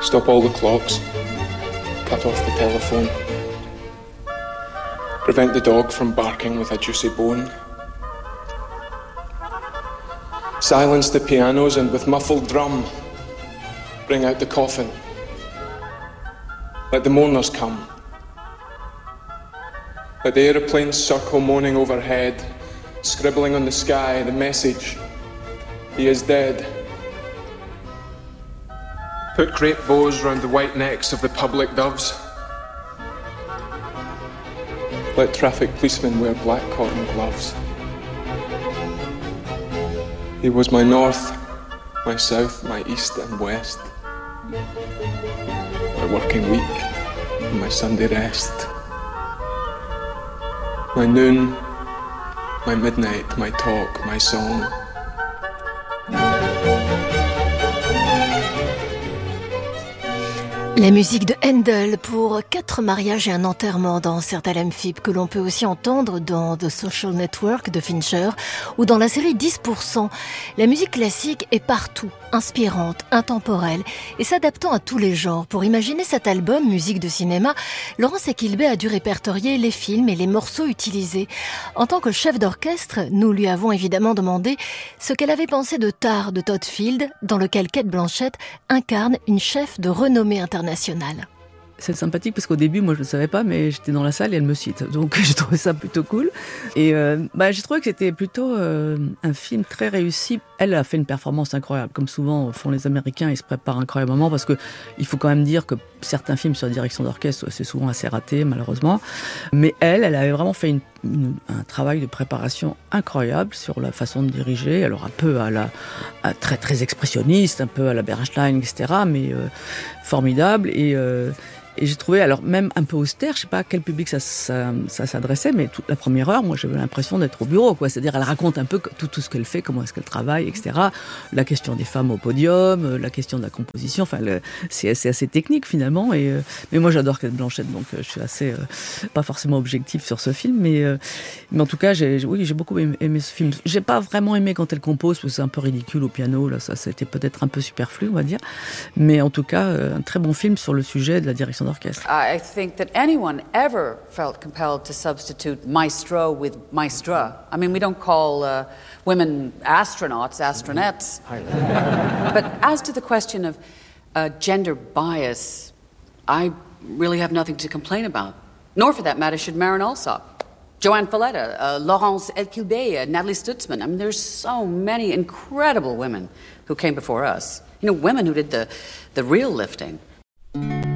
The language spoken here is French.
Stop all the clocks. Cut off the telephone. Prevent the dog from barking with a juicy bone. Silence the pianos and with muffled drum, bring out the coffin. Let the mourners come. Let the aeroplanes circle moaning overhead, scribbling on the sky the message, he is dead. Put great bows round the white necks of the public doves. Let traffic policemen wear black cotton gloves. He was my north, my south, my east and west. My working week and my Sunday rest. My noon, my midnight, my talk, my song. La musique de Handel pour 4 mariages et un enterrement dans Sertal M. Phip, que l'on peut aussi entendre dans The Social Network de Fincher ou dans la série 10%. La musique classique est partout, inspirante, intemporelle et s'adaptant à tous les genres. Pour imaginer cet album, musique de cinéma, Laurence Ekilbe a dû répertorier les films et les morceaux utilisés. En tant que chef d'orchestre, nous lui avons évidemment demandé ce qu'elle avait pensé de Tar de Todd Field, dans lequel Cate Blanchett incarne une chef de renommée internationale. C'est sympathique parce qu'au début, moi je ne savais pas, mais j'étais dans la salle et elle me cite. Donc j'ai trouvé ça plutôt cool. Et j'ai trouvé que c'était plutôt un film très réussi. Elle a fait une performance incroyable. Comme souvent font les Américains, ils se préparent incroyablement parce qu'il faut quand même dire que certains films sur la direction d'orchestre, c'est souvent assez raté, malheureusement. Mais elle avait vraiment fait un travail de préparation incroyable sur la façon de diriger. Alors un peu très, très expressionniste, un peu à la Bernstein, etc. Mais formidable. Et j'ai trouvé, alors même un peu austère, je sais pas à quel public ça s'adressait, mais toute la première heure, moi j'avais l'impression d'être au bureau, quoi. C'est-à-dire, elle raconte un peu tout ce qu'elle fait, comment est-ce qu'elle travaille, etc. La question des femmes au podium, la question de la composition, enfin, c'est assez technique finalement. Mais moi j'adore Cate Blanchett, donc je suis assez pas forcément objectif sur ce film, mais en tout cas, j'ai beaucoup aimé ce film. J'ai pas vraiment aimé quand elle compose, parce que c'est un peu ridicule au piano, là, ça c'était peut-être un peu superflu, on va dire. Mais en tout cas, un très bon film sur le sujet de la direction d'orchestre. I think that anyone ever felt compelled to substitute maestro with maestra. I mean, we don't call women astronauts, astronettes. But as to the question of gender bias, I really have nothing to complain about. Nor, for that matter, should Marin Alsop, Joanne Falletta, Laurence Ekilbe, Natalie Stutzman. I mean, there's so many incredible women who came before us. You know, women who did the real lifting.